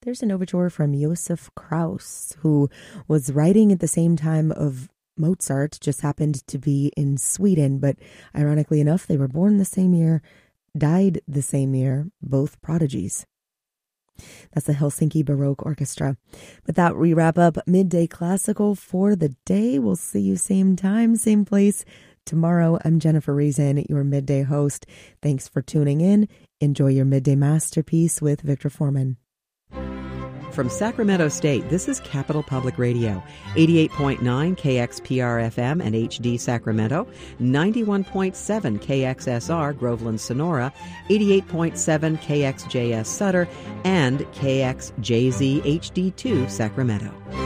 there's an overture from Josef Krauss, who was writing at the same time of Mozart, just happened to be in Sweden, but ironically enough, they were born the same year, died the same year, both prodigies. That's the Helsinki Baroque Orchestra. With that, we wrap up Midday Classical for the day. We'll see you same time, same place tomorrow. I'm Jennifer Reason, your midday host. Thanks for tuning in. Enjoy your midday masterpiece with Victor Foreman. From Sacramento State, this is Capital Public Radio, 88.9 KXPR-FM and HD Sacramento, 91.7 KXSR Groveland Sonora, 88.7 KXJS Sutter, and KXJZ HD2 Sacramento.